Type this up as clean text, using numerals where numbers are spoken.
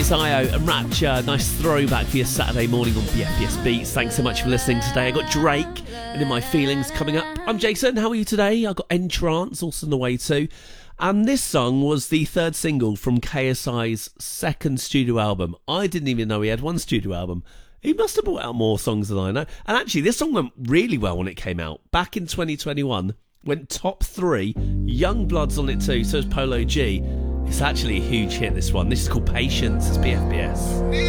It's IO and Rapture. Nice throwback for your Saturday morning on BFBS Beats. Thanks so much for listening today. I got Drake and In My Feelings coming up. I'm Jason. How are you today? I got Entrance also on the way too. And this song was the third single from KSI's second studio album. I didn't even know he had one studio album. He must have brought out more songs than I know. And actually, this song went really well when it came out. Back in 2021, went top 3. Youngbloods on it too, so is Polo G. It's actually a huge hit, this one. This is called Patience. It's BFBS.